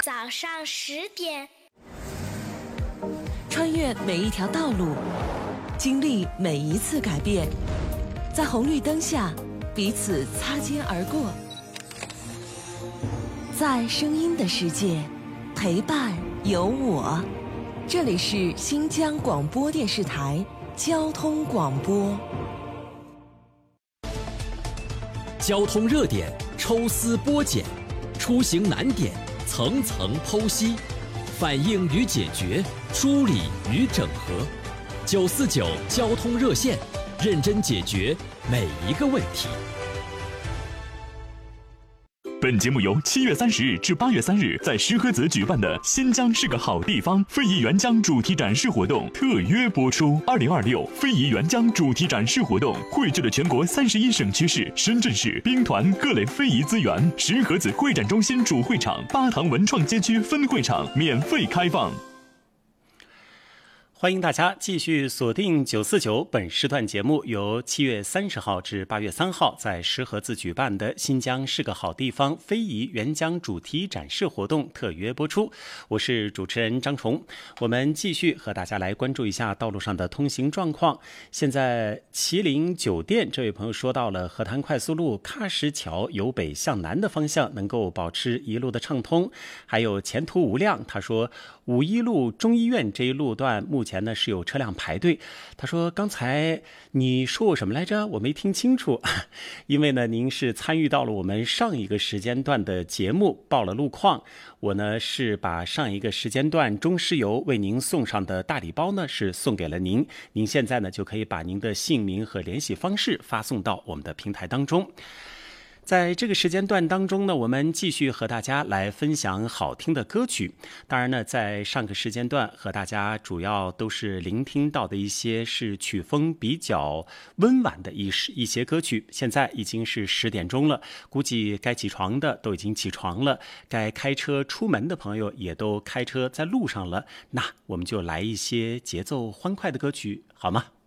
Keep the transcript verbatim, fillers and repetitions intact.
早上十点， 穿越每一条道路，经历每一次改变，在红绿灯下彼此擦肩而过，在声音的世界陪伴有我。这里是新疆广播电视台交通广播。 交通热点抽丝剥茧，出行难点层层剖析，反映与解决，梳理与整合。九四九交通热线，认真解决每一个问题。 本节目由七月三十日至八月三日在石河子举办的新疆是个好地方非遗援疆主题展示活动特约播出。二零二六非遗援疆主题展示活动汇聚了全国三十一省区市、深圳市兵团各类非遗资源。石河子会展中心主会场、巴塘文创街区分会场免费开放。 欢迎大家继续锁定九四九，本时段节目由七月三十号至八月三号在石河子举办的新疆是个好地方非遗援疆主题展示活动特约播出。我是主持人张崇，我们继续和大家来关注一下道路上的通行状况。现在麒麟酒店这位朋友说到了河滩快速路喀什桥由北向南的方向能够保持一路的畅通，还有前途无量。他说五一路中医院这一路段目前呢是有车辆排队。他说刚才你说我什么来着？我没听清楚。因为呢您是参与到了我们上一个时间段的节目，报了路况。我呢是把上一个时间段中石油为您送上的大礼包呢是送给了您，您现在呢就可以把您的姓名和联系方式发送到我们的平台当中。在这个时间段当中呢，我们继续和大家来分享好听的歌曲。当然呢，在上个时间段和大家主要都是聆听到的一些是曲风比较温婉的一一些歌曲。现在已经是十点钟了，估计该起床的都已经起床了，该开车出门的朋友也都开车在路上了。那我们就来一些节奏欢快的歌曲，好吗？